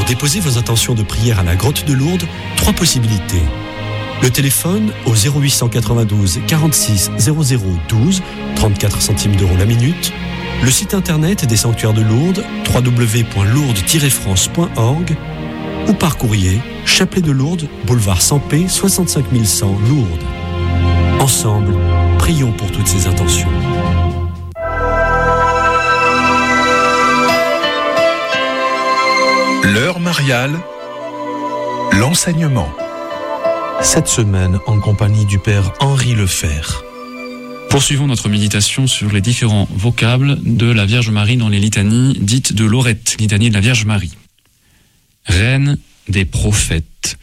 déposer vos intentions de prière à la Grotte de Lourdes, 3 possibilités. Le téléphone au 0892 46 00 12, 34 centimes d'euros la minute. Le site internet des sanctuaires de Lourdes, www.lourdes-france.org, ou par courrier, Chapelet de Lourdes, boulevard Sampé, 65 100 Lourdes. Ensemble, prions pour toutes ces intentions. L'heure mariale, l'enseignement. Cette semaine, en compagnie du Père Henri Lefer. Poursuivons notre méditation sur les différents vocables de la Vierge Marie dans les litanies dites de Lorette, litanie de la Vierge Marie. Reine des prophètes.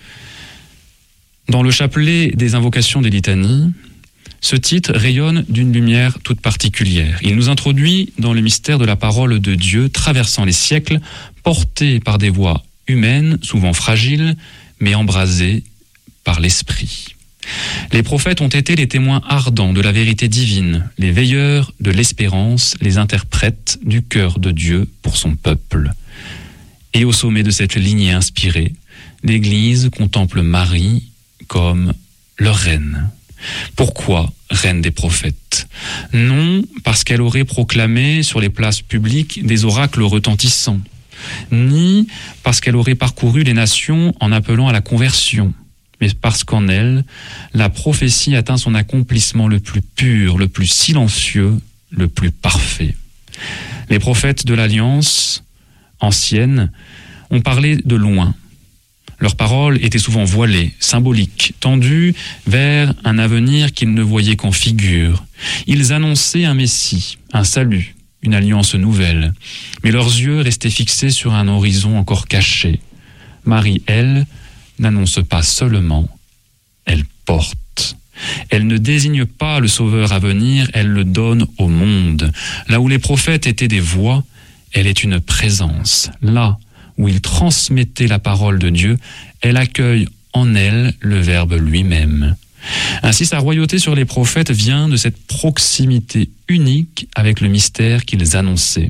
Dans le chapelet des invocations des litanies, ce titre rayonne d'une lumière toute particulière. Il nous introduit dans le mystère de la parole de Dieu, traversant les siècles, porté par des voix humaines, souvent fragiles, mais embrasées par l'Esprit. Les prophètes ont été les témoins ardents de la vérité divine, les veilleurs de l'espérance, les interprètes du cœur de Dieu pour son peuple. Et au sommet de cette lignée inspirée, l'Église contemple Marie comme leur reine. Pourquoi reine des prophètes? Non parce qu'elle aurait proclamé sur les places publiques des oracles retentissants, ni parce qu'elle aurait parcouru les nations en appelant à la conversion, mais parce qu'en elle, la prophétie atteint son accomplissement le plus pur, le plus silencieux, le plus parfait. Les prophètes de l'Alliance ancienne ont parlé de loin. Leurs paroles étaient souvent voilées, symboliques, tendues vers un avenir qu'ils ne voyaient qu'en figure. Ils annonçaient un Messie, un salut, une alliance nouvelle. Mais leurs yeux restaient fixés sur un horizon encore caché. Marie, elle, n'annonce pas seulement, elle porte. Elle ne désigne pas le sauveur à venir, elle le donne au monde. Là où les prophètes étaient des voix, elle est une présence. Là où ils transmettaient la parole de Dieu, elle accueille en elle le Verbe lui-même. Ainsi, sa royauté sur les prophètes vient de cette proximité unique avec le mystère qu'ils annonçaient.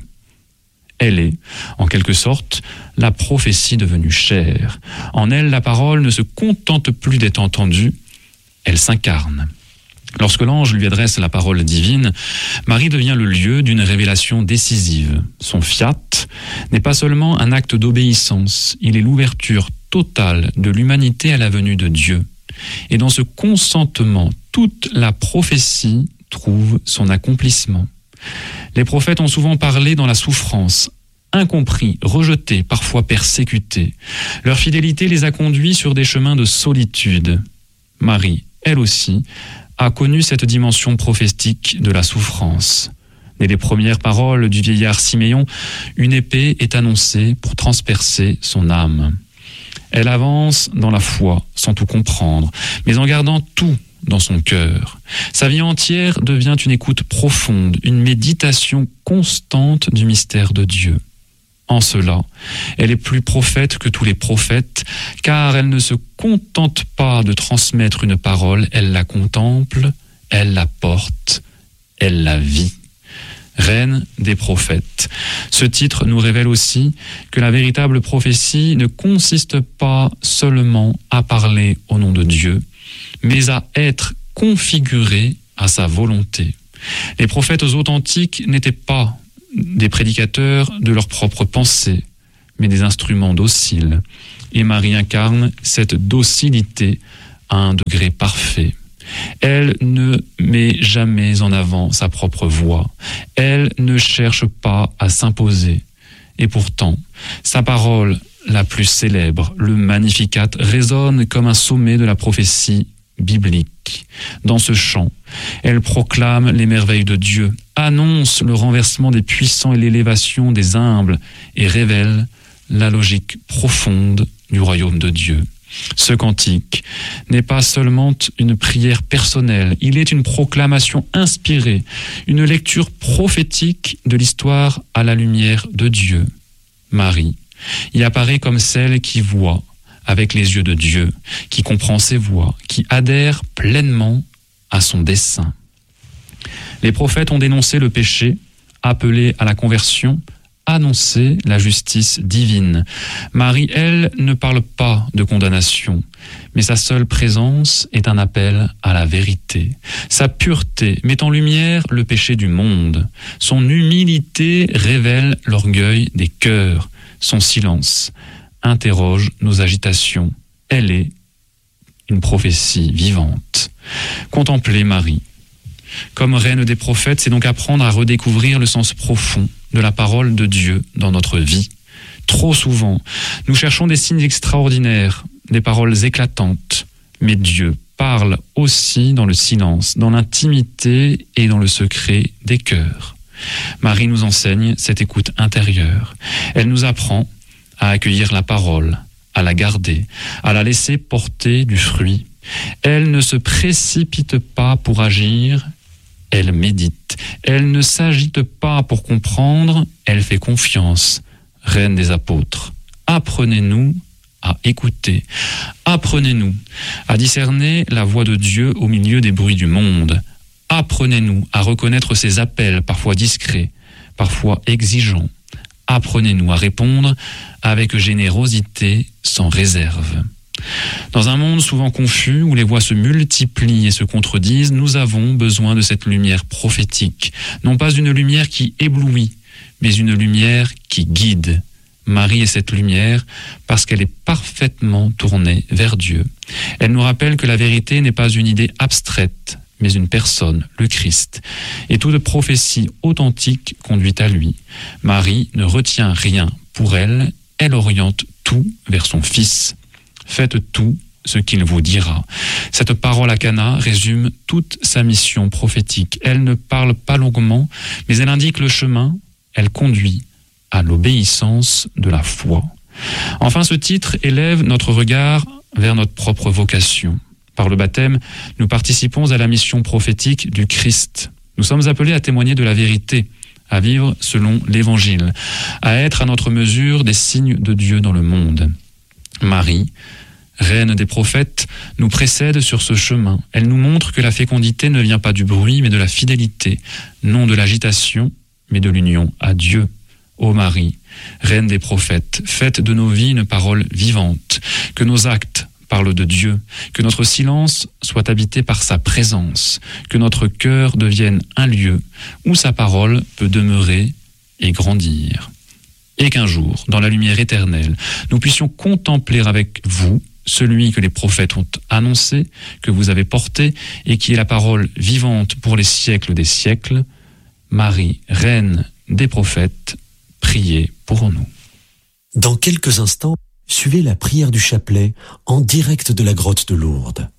Elle est, en quelque sorte, la prophétie devenue chair. En elle, la parole ne se contente plus d'être entendue, elle s'incarne. Lorsque l'ange lui adresse la parole divine, Marie devient le lieu d'une révélation décisive. Son fiat n'est pas seulement un acte d'obéissance, il est l'ouverture totale de l'humanité à la venue de Dieu. Et dans ce consentement, toute la prophétie trouve son accomplissement. Les prophètes ont souvent parlé dans la souffrance, incompris, rejetés, parfois persécutés. Leur fidélité les a conduits sur des chemins de solitude. Marie, elle aussi, a connu cette dimension prophétique de la souffrance. Dès les premières paroles du vieillard Siméon, une épée est annoncée pour transpercer son âme. Elle avance dans la foi, sans tout comprendre, mais en gardant tout dans son cœur. Sa vie entière devient une écoute profonde, une méditation constante du mystère de Dieu. En cela, elle est plus prophète que tous les prophètes, car elle ne se contente pas de transmettre une parole, elle la contemple, elle la porte, elle la vit. Reine des prophètes. Ce titre nous révèle aussi que la véritable prophétie ne consiste pas seulement à parler au nom de Dieu, mais à être configurée à sa volonté. Les prophètes authentiques n'étaient pas des prédicateurs de leurs propres pensées, mais des instruments dociles. Et Marie incarne cette docilité à un degré parfait. Elle ne met jamais en avant sa propre voix. Elle ne cherche pas à s'imposer. Et pourtant, sa parole la plus célèbre, le Magnificat, résonne comme un sommet de la prophétie biblique. Dans ce chant, elle proclame les merveilles de Dieu, annonce le renversement des puissants et l'élévation des humbles, et révèle la logique profonde du royaume de Dieu. Ce cantique n'est pas seulement une prière personnelle, il est une proclamation inspirée, une lecture prophétique de l'histoire à la lumière de Dieu. Marie y apparaît comme celle qui voit avec les yeux de Dieu, qui comprend ses voies, qui adhère pleinement à son dessein. Les prophètes ont dénoncé le péché, appelé à la conversion, annoncer la justice divine. Marie, elle, ne parle pas de condamnation, mais sa seule présence est un appel à la vérité. Sa pureté met en lumière le péché du monde. Son humilité révèle l'orgueil des cœurs. Son silence interroge nos agitations. Elle est une prophétie vivante. Contempler Marie. Comme reine des prophètes, c'est donc apprendre à redécouvrir le sens profond de la parole de Dieu dans notre vie. Trop souvent, nous cherchons des signes extraordinaires, des paroles éclatantes, mais Dieu parle aussi dans le silence, dans l'intimité et dans le secret des cœurs. Marie nous enseigne cette écoute intérieure. Elle nous apprend à accueillir la parole, à la garder, à la laisser porter du fruit. Elle ne se précipite pas pour agir, elle médite. Elle ne s'agite pas pour comprendre, elle fait confiance. Reine des apôtres, apprenez-nous à écouter. Apprenez-nous à discerner la voix de Dieu au milieu des bruits du monde. Apprenez-nous à reconnaître ses appels, parfois discrets, parfois exigeants. Apprenez-nous à répondre avec générosité, sans réserve. Dans un monde souvent confus, où les voix se multiplient et se contredisent, nous avons besoin de cette lumière prophétique. Non pas une lumière qui éblouit, mais une lumière qui guide. Marie est cette lumière parce qu'elle est parfaitement tournée vers Dieu. Elle nous rappelle que la vérité n'est pas une idée abstraite, mais une personne, le Christ. Et toute prophétie authentique conduit à lui. Marie ne retient rien pour elle, elle oriente tout vers son Fils. Faites tout ce qu'il vous dira. Cette parole à Cana résume toute sa mission prophétique. Elle ne parle pas longuement, mais elle indique le chemin, elle conduit à l'obéissance de la foi. Enfin, ce titre élève notre regard vers notre propre vocation. Par le baptême, nous participons à la mission prophétique du Christ. Nous sommes appelés à témoigner de la vérité, à vivre selon l'Évangile, à être à notre mesure des signes de Dieu dans le monde. Marie, reine des prophètes, nous précède sur ce chemin. Elle nous montre que la fécondité ne vient pas du bruit, mais de la fidélité, non de l'agitation, mais de l'union à Dieu. Ô Marie, reine des prophètes, faites de nos vies une parole vivante, que nos actes parlent de Dieu, que notre silence soit habité par sa présence, que notre cœur devienne un lieu où sa parole peut demeurer et grandir. Et qu'un jour, dans la lumière éternelle, nous puissions contempler avec vous celui que les prophètes ont annoncé, que vous avez porté, et qui est la parole vivante pour les siècles des siècles. Marie, reine des prophètes, priez pour nous. Dans quelques instants, suivez la prière du chapelet en direct de la grotte de Lourdes.